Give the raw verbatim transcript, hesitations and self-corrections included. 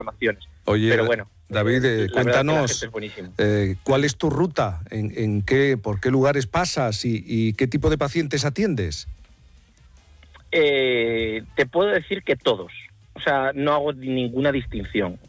informaciones. Oye, pero bueno, David, eh, cuéntanos, es eh, ¿cuál es tu ruta? ¿En, en qué, por qué lugares pasas y, y qué tipo de pacientes atiendes? Eh, te puedo decir que todos. O sea, no hago ninguna distinción.